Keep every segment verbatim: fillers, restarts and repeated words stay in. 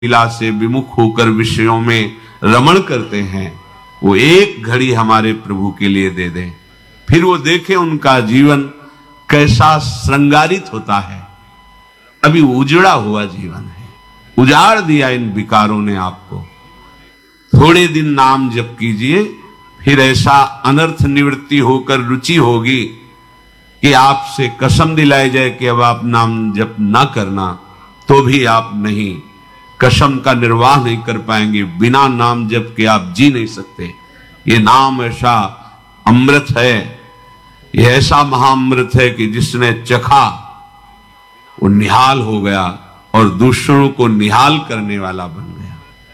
लीला से विमुख होकर विषयों में रमण करते हैं, वो एक घड़ी हमारे प्रभु के लिए दे दें, फिर वो देखें उनका जीवन कैसा श्रृंगारित होता है। अभी उजड़ा हुआ जीवन है, उजाड़ दिया इन विकारों ने आपको। थोड़े दिन नाम जप कीजिए, फिर ऐसा अनर्थ निवृत्ति होकर रुचि होगी कि आपसे कसम दिलाई जाए कि अब आप नाम जप ना करना, तो भी आप नहीं, कसम का निर्वाह नहीं कर पाएंगे। बिना नाम जप के आप जी नहीं सकते। ये नाम ऐसा अमृत है, ये ऐसा महाअमृत है कि जिसने चखा वो निहाल हो गया और दूसरों को निहाल करने वाला बन गया।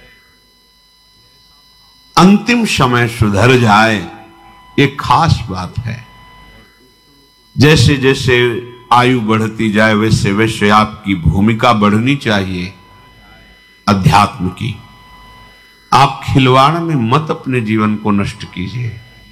अंतिम समय सुधर जाए, ये खास बात है। जैसे जैसे आयु बढ़ती जाए वैसे वैसे आपकी भूमिका बढ़नी चाहिए अध्यात्म की। आप खिलवाड़ में मत अपने जीवन को नष्ट कीजिए।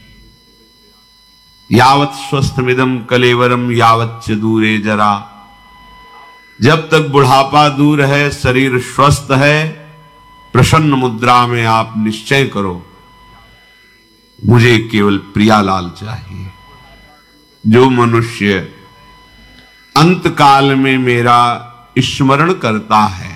यावत स्वस्थमिदम कलेवरम यावत च दूरे जरा। जब तक बुढ़ापा दूर है, शरीर स्वस्थ है, प्रसन्न मुद्रा में आप निश्चय करो, मुझे केवल प्रियालाल चाहिए। जो मनुष्य अंत काल में मेरा स्मरण करता है,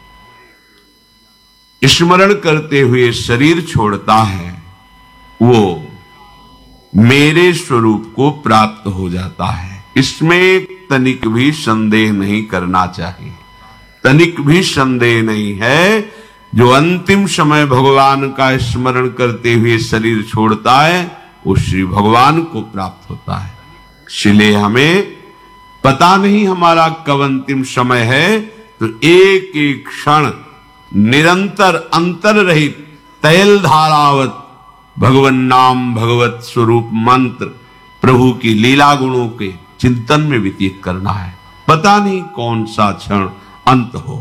स्मरण करते हुए शरीर छोड़ता है, वो मेरे स्वरूप को प्राप्त हो जाता है। इसमें तनिक भी संदेह नहीं करना चाहिए, तनिक भी संदेह नहीं है। जो अंतिम समय भगवान का स्मरण करते हुए शरीर छोड़ता है, वो श्री भगवान को प्राप्त होता है। इसलिए हमें पता नहीं हमारा कब अंतिम समय है, तो एक एक क्षण निरंतर अंतर रहित तैल धारावत भगवन नाम भगवत स्वरूप मंत्र प्रभु की लीला गुणों के चिंतन में व्यतीत करना है। पता नहीं कौन सा क्षण अंत हो।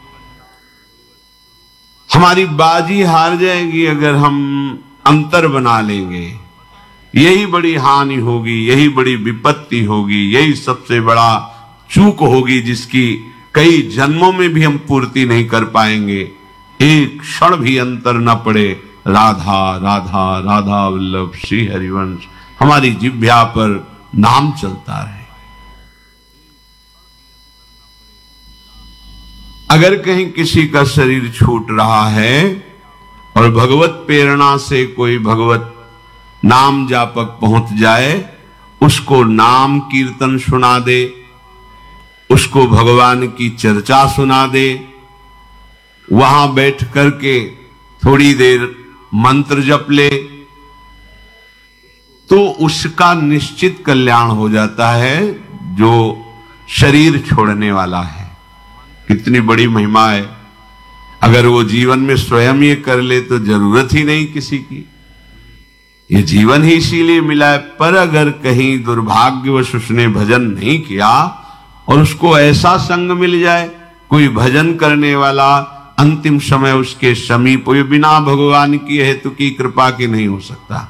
हमारी बाजी हार जाएगी अगर हम अंतर बना लेंगे। यही बड़ी हानि होगी, यही बड़ी विपत्ति होगी, यही सबसे बड़ा चूक होगी जिसकी कई जन्मों में भी हम पूर्ति नहीं कर पाएंगे। एक क्षण भी अंतर न पड़े। राधा राधा राधा वल्लभ श्री हरिवंश हमारी जिह्वा पर नाम चलता रहे। अगर कहीं किसी का शरीर छूट रहा है और भगवत प्रेरणा से कोई भगवत नाम जापक पहुंच जाए, उसको नाम कीर्तन सुना दे, उसको भगवान की चर्चा सुना दे, वहां बैठ करके थोड़ी देर मंत्र जप ले, तो उसका निश्चित कल्याण हो जाता है जो शरीर छोड़ने वाला है। कितनी बड़ी महिमा है। अगर वो जीवन में स्वयं ये कर ले तो जरूरत ही नहीं किसी की। ये जीवन ही इसीलिए मिला है। पर अगर कहीं दुर्भाग्यवश उसने भजन नहीं किया और उसको ऐसा संग मिल जाए, कोई भजन करने वाला अंतिम समय उसके समीप, ये बिना भगवान की हेतु की कृपा के नहीं हो सकता।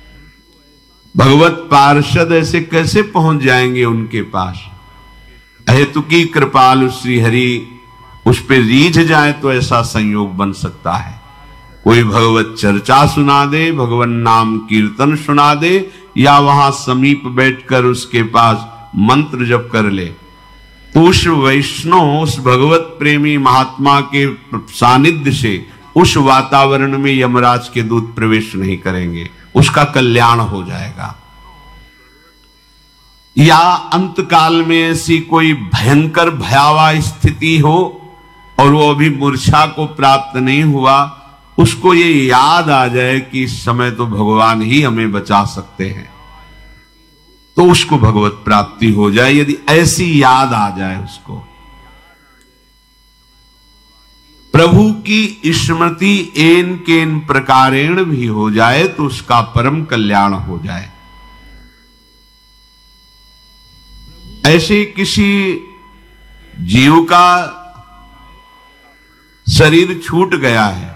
भगवत पार्षद ऐसे कैसे पहुंच जाएंगे उनके पास? हेतु की कृपालु श्री हरि उस पे रीझ जाए तो ऐसा संयोग बन सकता है। कोई भगवत चर्चा सुना दे, भगवान नाम कीर्तन सुना दे, या वहां समीप बैठकर उसके पास मंत्र जप कर ले, तो उस वैष्णव, उस भगवत प्रेमी महात्मा के सानिध्य से उस वातावरण में यमराज के दूत प्रवेश नहीं करेंगे, उसका कल्याण हो जाएगा। या अंत काल में ऐसी कोई भयंकर भयावह स्थिति हो और वो अभी मूर्छा को प्राप्त नहीं हुआ, उसको ये याद आ जाए कि इस समय तो भगवान ही हमें बचा सकते हैं, तो उसको भगवत प्राप्ति हो जाए। यदि ऐसी याद आ जाए उसको, प्रभु की स्मृति एन केन प्रकारेण भी हो जाए, तो उसका परम कल्याण हो जाए। ऐसे किसी जीव का शरीर छूट गया है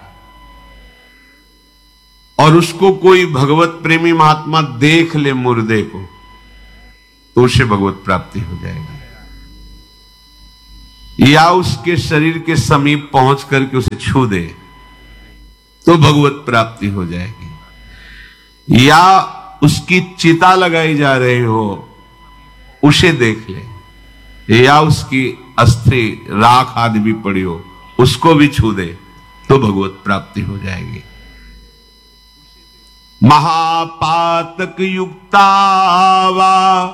और उसको कोई भगवत प्रेमी महात्मा देख ले मुर्दे को, तो उसे भगवत प्राप्ति हो जाएगी। या उसके शरीर के समीप पहुंच करके उसे छू दे तो भगवत प्राप्ति हो जाएगी, या उसकी चिता लगाई जा रही हो उसे देख ले, या उसकी अस्थि राख आदि भी पड़ी हो उसको भी छू दे तो भगवत प्राप्ति हो जाएगी। महापातक युक्तावा,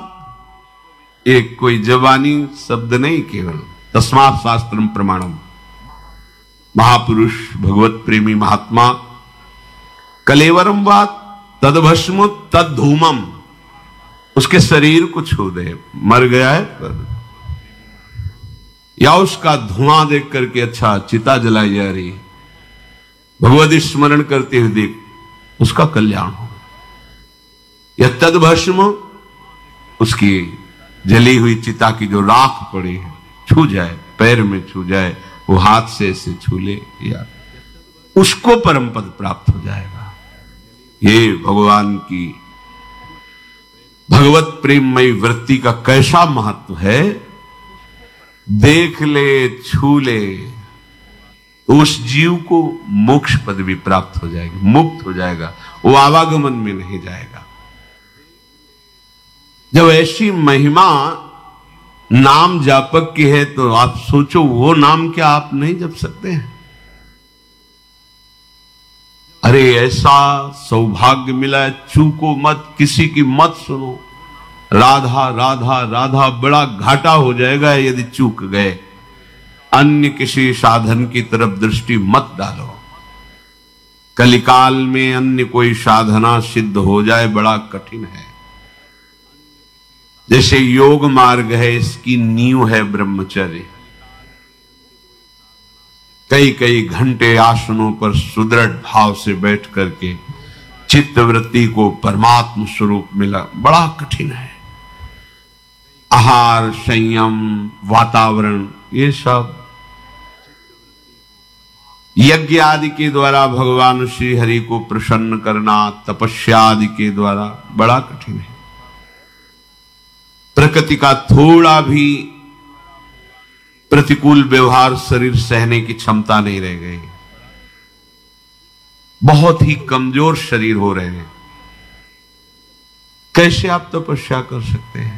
एक कोई जवानी शब्द नहीं, केवल तस्मात् शास्त्रम प्रमाणम। महापुरुष भगवत प्रेमी महात्मा कलेवरम वा तदभस्म तद्धूमम, उसके शरीर को छू दे, मर गया है पर, या उसका धुआं देख करके अच्छा चिता जलाई जा रही है, भगवत स्मरण करते हुए देख उसका कल्याण हो, या तदभस्म उसकी जली हुई चिता की जो राख पड़ी है छू जाए, पैर में छू जाए, वो हाथ से ऐसे छू ले, या उसको परम पद प्राप्त हो जाएगा। ये भगवान की भगवत प्रेममयी वृत्ति का कैसा महत्व है। देख ले, छू ले, उस जीव को मोक्ष पद भी प्राप्त हो जाएगी, मुक्त हो जाएगा, वो आवागमन में नहीं जाएगा। जब ऐसी महिमा नाम जापक की है तो आप सोचो वो नाम क्या आप नहीं जप सकते हैं? अरे ऐसा सौभाग्य मिला है, चूको मत, किसी की मत सुनो। राधा राधा राधा, बड़ा घाटा हो जाएगा यदि चूक गए। अन्य किसी साधन की तरफ दृष्टि मत डालो। कलिकाल में अन्य कोई साधना सिद्ध हो जाए बड़ा कठिन है। जैसे योग मार्ग है, इसकी नींव है ब्रह्मचर्य। कई कई घंटे आसनों पर सुदृढ़ भाव से बैठ करके चित्तवृत्ति को परमात्म स्वरूप मिला बड़ा कठिन है। आहार, संयम, वातावरण, ये सब यज्ञ आदि के द्वारा भगवान श्री हरि को प्रसन्न करना, तपस्या आदि के द्वारा बड़ा कठिन है। प्रकृति का थोड़ा भी प्रतिकूल व्यवहार शरीर सहने की क्षमता नहीं रह गई। बहुत ही कमजोर शरीर हो रहे हैं। कैसे आप तपस्या कर सकते हैं?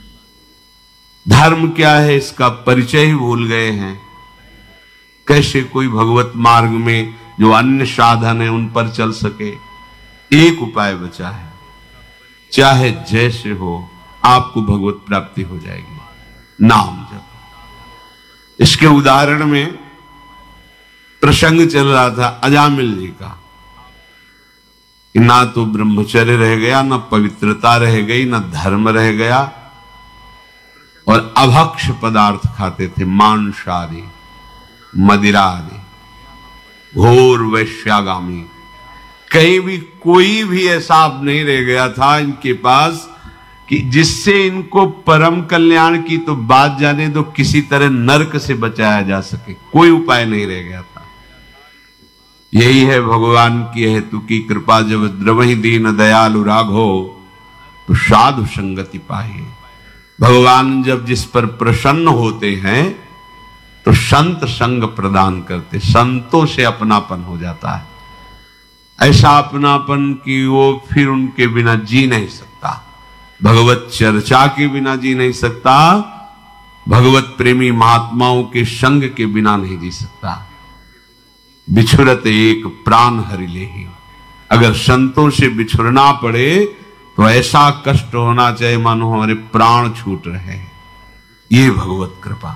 धर्म क्या है इसका परिचय ही भूल गए हैं। कैसे कोई भगवत मार्ग में जो अन्य साधन है उन पर चल सके? एक उपाय बचा है, चाहे जैसे हो आपको भगवत प्राप्ति हो जाएगी, नाम जप। इसके उदाहरण में प्रसंग चल रहा था अजामिल जी का, कि ना तो ब्रह्मचर्य रह गया, ना पवित्रता रह गई, ना धर्म रह गया, और अभक्ष पदार्थ खाते थे, मांस आदि, मदिरा आदि, घोर वैश्यागामी। कहीं भी कोई भी ऐसा नहीं रह गया था इनके पास कि जिससे इनको परम कल्याण की तो बात जाने दो, किसी तरह नरक से बचाया जा सके, कोई उपाय नहीं रह गया था। यही है भगवान की हेतु की कृपा, जब द्रवहि दीन दयालु राघो तो साधु संगति पाए। भगवान जब जिस पर प्रसन्न होते हैं तो संत संग प्रदान करते, संतों से अपनापन हो जाता है। ऐसा अपनापन कि वो फिर उनके बिना जी नहीं सकता, भगवत चर्चा के बिना जी नहीं सकता, भगवत प्रेमी महात्माओं के संग के बिना नहीं जी सकता। बिछुरत एक प्राण हरि लेहि, अगर संतों से बिछुरना पड़े तो ऐसा कष्ट होना चाहिए मानो हमारे प्राण छूट रहे हैं। ये भगवत कृपा।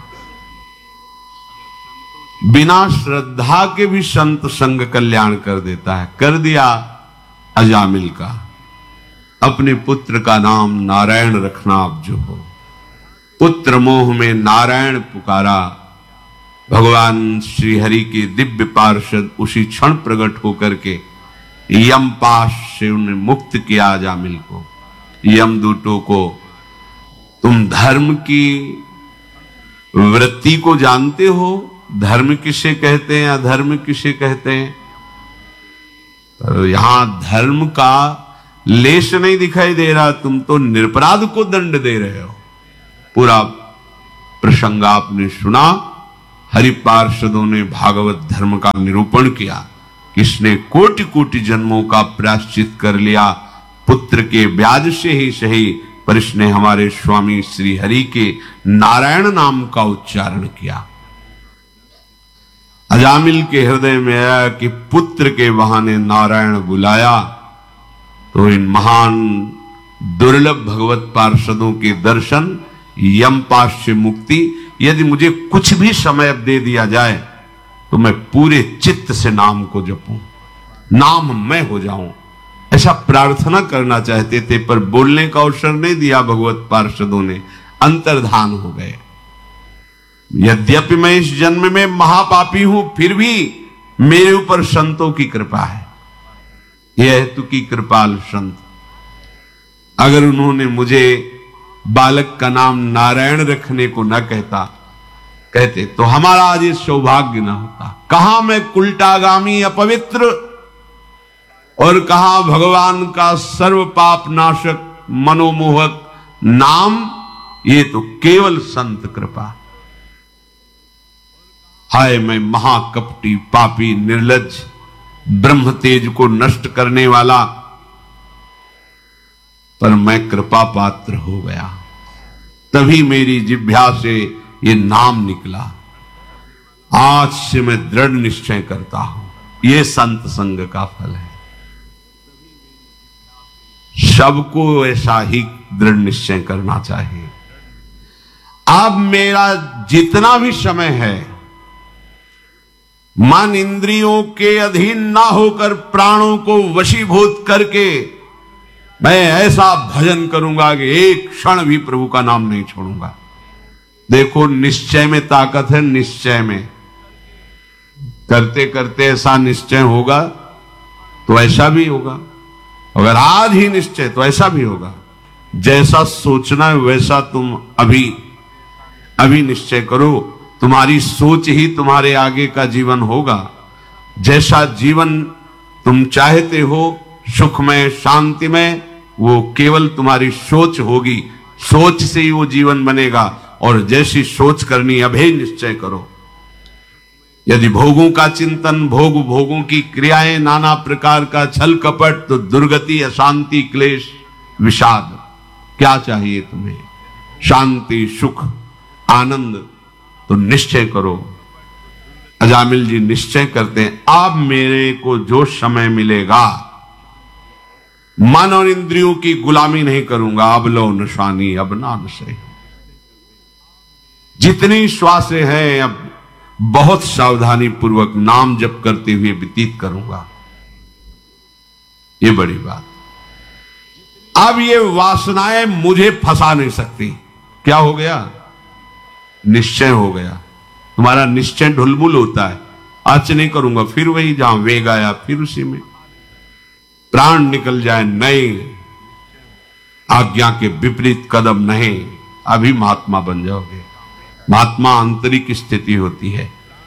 बिना श्रद्धा के भी संत संग कल्याण कर देता है। कर दिया अजामिल का। अपने पुत्र का नाम नारायण रखना आप जो हो। पुत्र मोह में नारायण पुकारा, भगवान श्री हरि के दिव्य पार्षद उसी क्षण प्रकट होकर के यमपाश से उन्हें मुक्त किया अजामिल को। यमदूतों को तुम धर्म की वृत्ति को जानते हो, धर्म किसे कहते हैं, अधर्म किसे कहते हैं? तो यहां धर्म का लेश नहीं दिखाई दे रहा, तुम तो निरपराध को दंड दे रहे हो। पूरा प्रसंग आपने सुना। हरि पार्षदों ने भागवत धर्म का निरूपण किया, किसने कोटि कोटि जन्मों का प्रायश्चित कर लिया, पुत्र के ब्याज से ही सही, पर इसने हमारे स्वामी श्री हरि के नारायण नाम का उच्चारण किया। अजामिल के हृदय में आया कि पुत्र के बहाने नारायण बुलाया, तो इन महान दुर्लभ भगवत पार्षदों के दर्शन, यमपाश से मुक्ति, यदि मुझे कुछ भी समय अब दे दिया जाए तो मैं पूरे चित्त से नाम को जपूं, नाम मैं हो जाऊं, ऐसा प्रार्थना करना चाहते थे, पर बोलने का अवसर नहीं दिया भगवत पार्षदों ने, अंतर्धान हो गए। यद्यपि मैं इस जन्म में महापापी हूं, फिर भी मेरे ऊपर संतों की कृपा है। यह हेतु की कृपाल संत, अगर उन्होंने मुझे बालक का नाम नारायण रखने को न कहता कहते तो हमारा आज ये सौभाग्य न होता। कहा मैं कुलटागामी अपवित्र, और कहा भगवान का सर्व पाप नाशक मनोमोहक नाम, ये तो केवल संत कृपा। हाय मैं महाकपटी पापी निर्लज्ज, ब्रह्म तेज को नष्ट करने वाला, पर मैं कृपा पात्र हो गया, तभी मेरी जिह्वा से ये नाम निकला। आज से मैं दृढ़ निश्चय करता हूं, ये संत संग का फल है। सबको ऐसा ही दृढ़ निश्चय करना चाहिए। अब मेरा जितना भी समय है, मन इंद्रियों के अधीन ना होकर प्राणों को वशीभूत करके मैं ऐसा भजन करूंगा कि एक क्षण भी प्रभु का नाम नहीं छोड़ूंगा। देखो निश्चय में ताकत है, निश्चय में करते करते ऐसा निश्चय होगा तो ऐसा भी होगा, अगर आज ही निश्चय तो ऐसा भी होगा। जैसा सोचना है वैसा तुम अभी अभी निश्चय करो, तुम्हारी सोच ही तुम्हारे आगे का जीवन होगा। जैसा जीवन तुम चाहते हो, सुखमय शांतिमय, वो केवल तुम्हारी सोच होगी, सोच से ही वो जीवन बनेगा। और जैसी सोच करनी अभेय निश्चय करो। यदि भोगों का चिंतन, भोग भोगों की क्रियाएं, नाना प्रकार का छल कपट, तो दुर्गति, अशांति, क्लेश, विषाद। क्या चाहिए तुम्हें? शांति, सुख, आनंद। तो निश्चय करो। अजामिल जी निश्चय करते हैं, अब मेरे को जो समय मिलेगा मन और इंद्रियों की गुलामी नहीं करूंगा। अब लो निशानी अब ना नशे, जितनी श्वासें हैं अब बहुत सावधानी पूर्वक नाम जप करते हुए व्यतीत करूंगा। ये बड़ी बात। अब ये वासनाएं मुझे फंसा नहीं सकती। क्या हो गया? निश्चय हो गया। तुम्हारा निश्चय ढुलमुल होता है, आज नहीं करूंगा, फिर वही जहां वेग आया फिर उसी में प्राण निकल जाए, नहीं, आज्ञा के विपरीत कदम नहीं, अभी महात्मा बन जाओगे। महात्मा आंतरिक स्थिति होती है।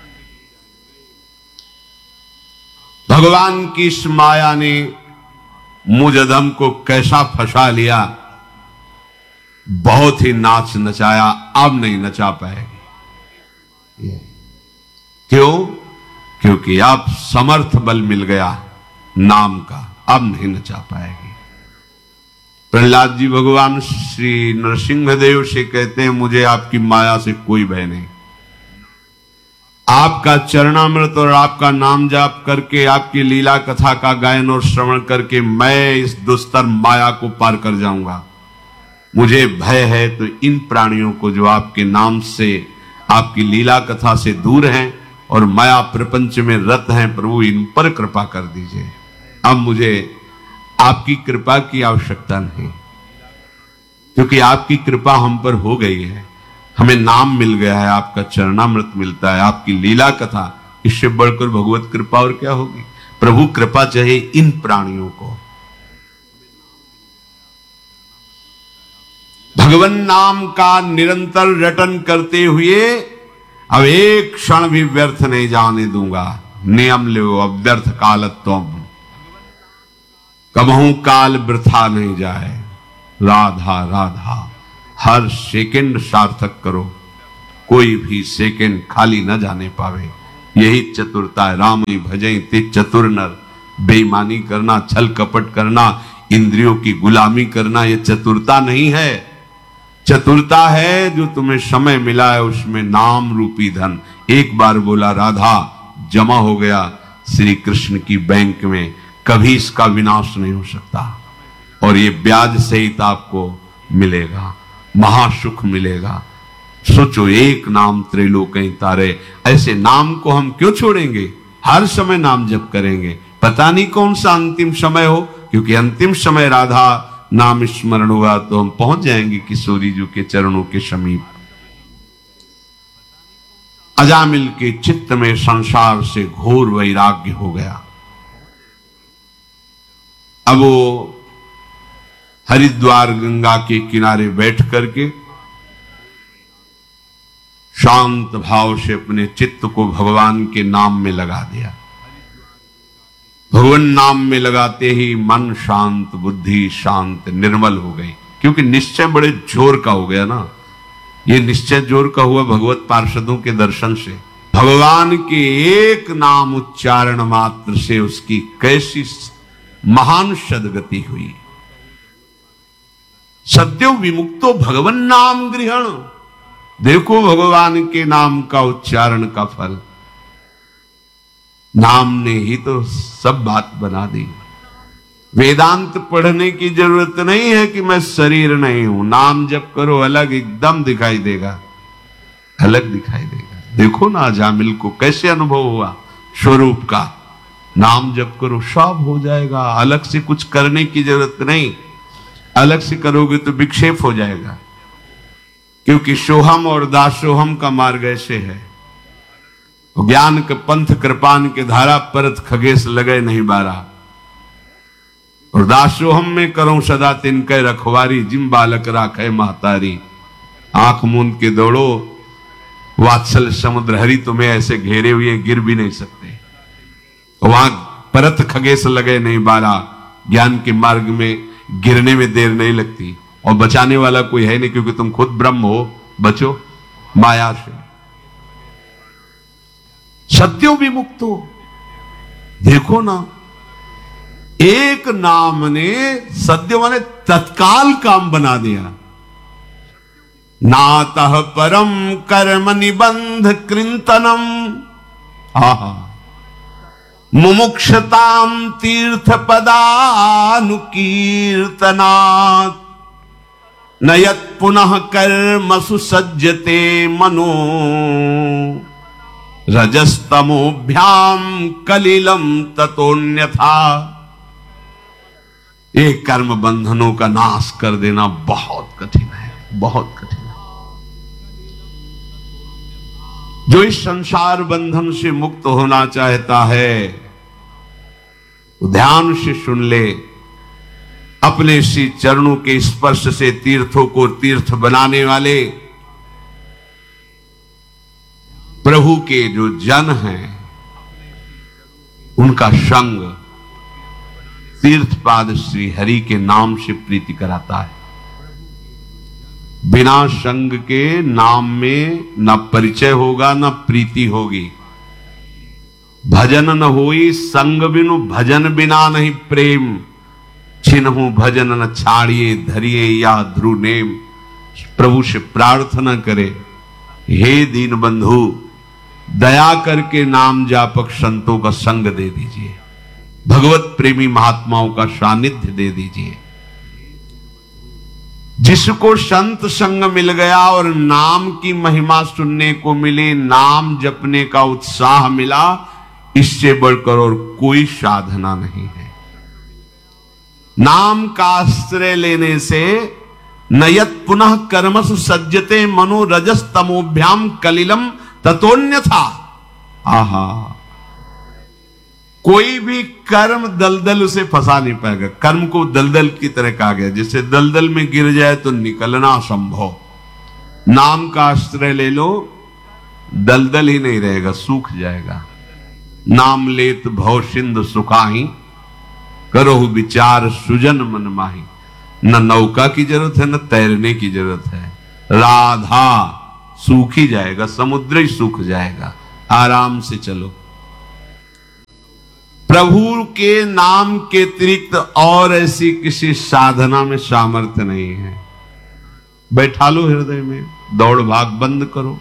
भगवान की इस माया ने मुझ अधम को कैसा फंसा लिया, बहुत ही नाच नचाया, अब नहीं नचा पाएगी। क्यों? क्योंकि अब समर्थ बल मिल गया नाम का, अब नहीं नचा पाएगी। प्रहलाद जी भगवान श्री नरसिंहदेव से कहते हैं, मुझे आपकी माया से कोई भय नहीं। आपका चरणामृत और आपका नाम जाप करके, आपकी लीला कथा का गायन और श्रवण करके मैं इस दुस्तर माया को पार कर जाऊंगा। मुझे भय है तो इन प्राणियों को जो आपके नाम से, आपकी लीला कथा से दूर हैं और माया प्रपंच में रत हैं, प्रभु इन पर कृपा कर दीजिए। अब मुझे आपकी कृपा की आवश्यकता नहीं, क्योंकि आपकी कृपा हम पर हो गई है। हमें नाम मिल गया है, आपका चरणामृत मिलता है, आपकी लीला कथा, इससे बढ़कर भगवत कृपा और क्या होगी। प्रभु कृपा चाहे इन प्राणियों को। भगवान नाम का निरंतर रटन करते हुए अब एक क्षण भी व्यर्थ नहीं जाने दूंगा। नियम लो अब व्यर्थ कालत्वम, कबहू काल वृथा नहीं जाए। राधा राधा, हर सेकंड सार्थक करो। कोई भी सेकंड खाली न जाने पावे। यही चतुरता है। राम ही भजई ते चतुर नर। बेईमानी करना, छल कपट करना, इंद्रियों की गुलामी करना, यह चतुरता नहीं है। चतुरता है जो तुम्हें समय मिला है उसमें नाम रूपी धन, एक बार बोला राधा, जमा हो गया श्री कृष्ण की बैंक में, कभी इसका विनाश नहीं हो सकता। और ये ब्याज सहित आपको मिलेगा, महासुख मिलेगा। सोचो, एक नाम त्रैलोक्य तारे, ऐसे नाम को हम क्यों छोड़ेंगे? हर समय नाम जप करेंगे। पता नहीं कौन सा अंतिम समय हो, क्योंकि अंतिम समय राधा नाम स्मरण हुआ तो हम पहुंच जाएंगे किशोरी जी के चरणों के समीप। अजामिल के चित्त में संसार से घोर वैराग्य हो गया। अब वो हरिद्वार गंगा के किनारे बैठ करके शांत भाव से अपने चित्त को भगवान के नाम में लगा दिया। भगवान नाम में लगाते ही मन शांत, बुद्धि शांत, निर्मल हो गई। क्योंकि निश्चय बड़े जोर का हो गया ना। ये निश्चय जोर का हुआ भगवत पार्षदों के दर्शन से। भगवान के एक नाम उच्चारण मात्र से उसकी कैसी महान सदगति हुई। सद्यो विमुक्तो भगवन नाम गृहण। देखो भगवान के नाम का उच्चारण का फल। नाम ने ही तो सब बात बना दी। वेदांत पढ़ने की जरूरत नहीं है कि मैं शरीर नहीं हूं। नाम जप करो, अलग एकदम दिखाई देगा, अलग दिखाई देगा। देखो ना अजामिल को कैसे अनुभव हुआ स्वरूप का। नाम जप करो, सब हो जाएगा। अलग से कुछ करने की जरूरत नहीं। अलग से करोगे तो विक्षेप हो जाएगा। क्योंकि सोहम और दासोहम का मार्ग ऐसे है। ज्ञान के पंथ कृपान के धारा परत खगेश लगे नहीं बारा। और दासोहम में करो सदा तिनके रखवारी, जिम बालक राखे महतारी। आंख मूंद के दौड़ो, वात्सल समुद्र हरि तुम्हें ऐसे घेरे हुए गिर भी नहीं सकते। वहां परत खगेश लगे नहीं बारा। ज्ञान के मार्ग में गिरने में देर नहीं लगती। और बचाने वाला कोई है नहीं, क्योंकि तुम खुद ब्रह्म हो। बचो माया से। सत्यो विमुक्तो। देखो ना, एक नाम ने सद्य माने तत्काल काम बना दिया। नातः परम कर्म निबंध कृंतनम। आहा, मुमुक्षताम तीर्थ पदानुकीर्तनात्। नयत पुनः कर्मसु सज्जते मनो। रजस्तमोभ्याम कलिलम ततोन्यथा। एक कर्म बंधनों का नाश कर देना बहुत कठिन है, बहुत कठिन है। जो इस संसार बंधन से मुक्त होना चाहता है वो ध्यान से सुन ले। अपने श्री चरणों के स्पर्श से तीर्थों को तीर्थ बनाने वाले प्रभु के जो जन हैं उनका संग तीर्थपाद श्री हरि के नाम से प्रीति कराता है। बिना संग के नाम में न परिचय होगा न प्रीति होगी। भजन न होई संग बिनु, भजन बिना नहीं प्रेम। छिन्हु भजन न छाड़िए, धरिए या ध्रुव नेम। प्रभु से प्रार्थना करे, हे दीन बंधु दया करके नाम जापक संतों का संग दे दीजिए। भगवत प्रेमी महात्माओं का सानिध्य दे दीजिए। जिसको संत संग मिल गया और नाम की महिमा सुनने को मिली, नाम जपने का उत्साह मिला, इससे बढ़कर और कोई साधना नहीं है। नाम का आश्रय लेने से नयत पुनः कर्मसु सज्जते मनो। रजस तमोभ्याम कलिलम ततोन्यथा। आहा, कोई भी कर्म दलदल उसे फंसा नहीं पाएगा। कर्म को दलदल की तरह कहा गया, जिससे दलदल में गिर जाए तो निकलना असंभव। नाम का आश्रय ले लो, दलदल ही नहीं रहेगा, सूख जाएगा। नाम लेत भव सिंधु सुखाही, करो विचार सुजन मन माही। न नौका की जरूरत है न तैरने की जरूरत है। राधा सूख ही जाएगा, समुद्र ही सूख जाएगा। आराम से चलो। प्रभु के नाम के अतिरिक्त और ऐसी किसी साधना में सामर्थ्य नहीं है। बैठा लो हृदय में, दौड़ भाग बंद करो,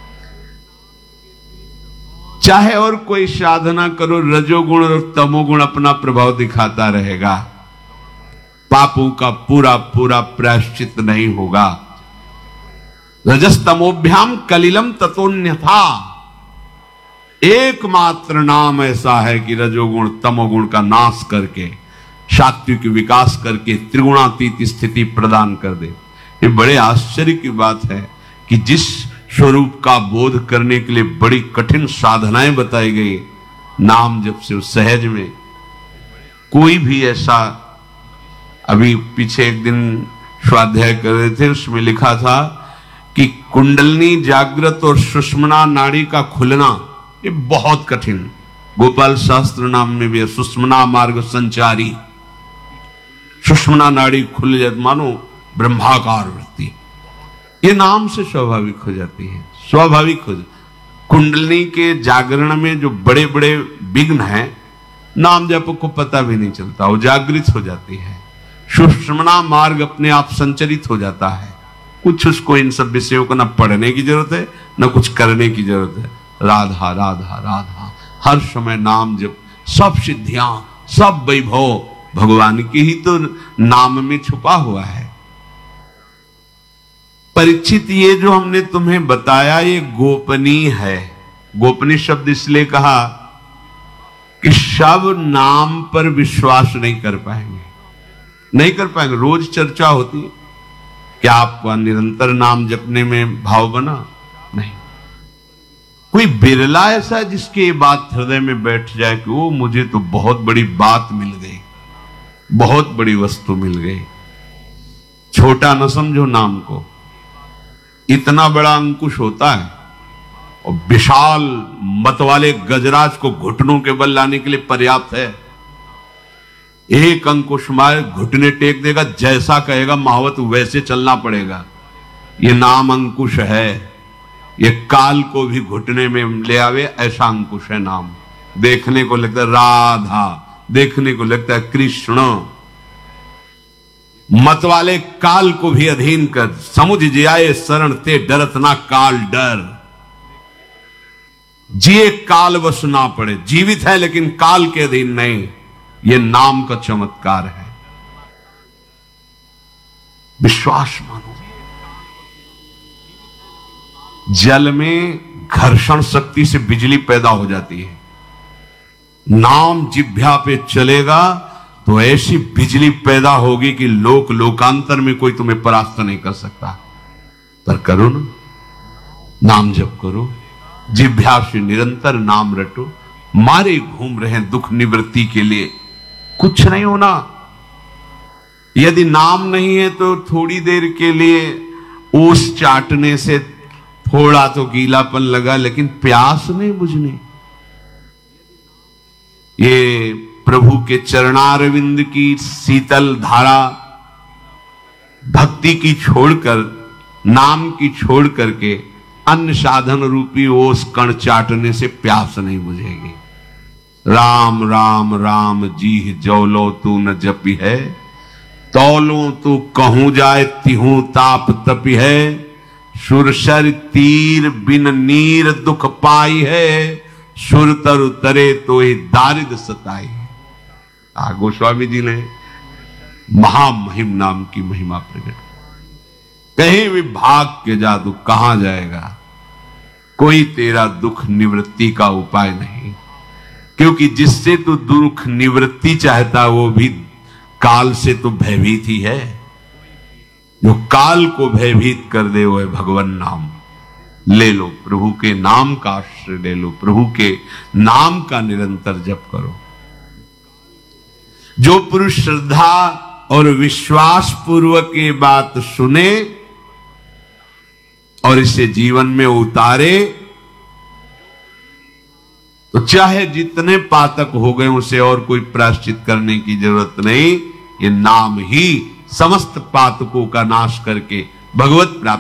चाहे और कोई साधना करो, रजोगुण और तमोगुण अपना प्रभाव दिखाता रहेगा, पापों का पूरा पूरा प्रायश्चित नहीं होगा। रजस्तमोभ्याम कलिलम ततोन्यथा, एकमात्र नाम ऐसा है कि रजोगुण तमोगुण का नाश करके सात्विक विकास करके त्रिगुणातीत स्थिति प्रदान कर दे। ये बड़े आश्चर्य की बात है कि जिस स्वरूप का बोध करने के लिए बड़ी कठिन साधनाएं बताई गई, नाम जब से सहज में कोई भी ऐसा, अभी पीछे एक दिन स्वाध्याय कर रहे थे, उसमें लिखा था कि कुंडलनी जागृत और सुषुम्ना नाड़ी का खुलना ये बहुत कठिन। गोपाल शास्त्र नाम में भी है, सुषुम्ना मार्ग संचारी। सुषुम्ना नाड़ी खुल जाए मानो ब्रह्माकार वृत्ति, ये नाम से स्वाभाविक हो जाती है, स्वाभाविक हो जाती। कुंडलनी के जागरण में जो बड़े बड़े विघ्न हैं, नाम जप को पता भी नहीं चलता, वो जागृत हो जाती है। सुषुम्ना मार्ग अपने आप संचरित हो जाता है। कुछ उसको इन सब विषयों को न पढ़ने की जरूरत है, न कुछ करने की जरूरत है। राधा राधा राधा, हर समय नाम जप, सब सिद्धियां सब वैभव भगवान की ही तो नाम में छुपा हुआ है। परीक्षित, ये जो हमने तुम्हें बताया ये गोपनीय है। गोपनीय शब्द इसलिए कहा कि सब नाम पर विश्वास नहीं कर पाएंगे, नहीं कर पाएंगे। रोज चर्चा होती है, क्या आपका निरंतर नाम जपने में भाव बना? नहीं। कोई बिरला ऐसा है जिसकी ये बात हृदय में बैठ जाए कि वो मुझे तो बहुत बड़ी बात मिल गई, बहुत बड़ी वस्तु मिल गई। छोटा न समझो नाम को, इतना बड़ा अंकुश होता है और विशाल मत वाले गजराज को घुटनों के बल लाने के लिए पर्याप्त है। एक अंकुश मारे घुटने टेक देगा, जैसा कहेगा महावत वैसे चलना पड़ेगा। ये नाम अंकुश है, ये काल को भी घुटने में ले आवे ऐसा अंकुश है नाम। देखने को लगता है राधा, देखने को लगता है कृष्ण, मत वाले काल को भी अधीन कर। समुझ जियाए शरण ते डरत ना काल डर, जिए काल वश ना पड़े। जीवित है लेकिन काल के अधीन नहीं, ये नाम का चमत्कार है। विश्वास मानो। जल में घर्षण शक्ति से बिजली पैदा हो जाती है, नाम जिह्वा पे चलेगा तो ऐसी बिजली पैदा होगी कि लोक लोकांतर में कोई तुम्हें परास्त नहीं कर सकता। पर करो ना, नाम जप करो, जिह्वा से निरंतर नाम रटो। मारे घूम रहे दुख निवृत्ति के लिए, कुछ नहीं होना। यदि नाम नहीं है तो थोड़ी देर के लिए ओस चाटने से थोड़ा तो गीलापन लगा, लेकिन प्यास नहीं बुझनी। ये प्रभु के चरणारविंद की शीतल धारा भक्ति की छोड़कर, नाम की छोड़ करके अन्य साधन रूपी ओस कण चाटने से प्यास नहीं बुझेगी। राम राम राम जी जौलो तू न जपी है, तौलो तू कहूं जाए तिहू ताप तपी है। सुरसर तीर बिन नीर दुख पाई है, सुर तरु तरे तो ही दारिद सताई है। आ गोस्वामी जी ने महामहिम नाम की महिमा प्रकट। कहीं भी भाग के जा तू कहां जाएगा, कोई तेरा दुख निवृत्ति का उपाय नहीं, क्योंकि जिससे तू दुख निवृत्ति चाहता वो भी काल से तो भयभीत ही है। जो काल को भयभीत कर दे वो है भगवान नाम। ले लो, प्रभु के नाम का आश्रय ले लो, प्रभु के नाम का निरंतर जप करो। जो पुरुष श्रद्धा और विश्वास पूर्वक ये बात सुने और इसे जीवन में उतारे, तो चाहे जितने पातक हो गए उसे और कोई प्रायश्चित करने की जरूरत नहीं। ये नाम ही समस्त पातकों का नाश करके भगवत प्राप्ति